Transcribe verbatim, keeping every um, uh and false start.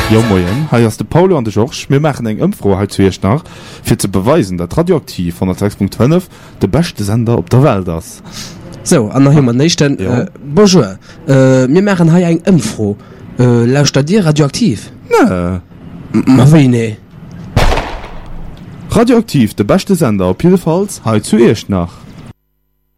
Ja moien, hi ass de Paulo an de Joch, mir machen eng ëmfro halt zuerst nach, fir ze beweisen, dat Radioaktiv von der sechs Punkt fünf de beste Sender op der Welt ass. So, an noch immer nächten, ja. äh, bonjour, äh, mir machen hi eng ëmfro, äh, lauscht dat dir Radioaktiv? Ne. Ma wie ne? Radioaktiv, de beste Sender op Pilfalls, halt zuerst nach.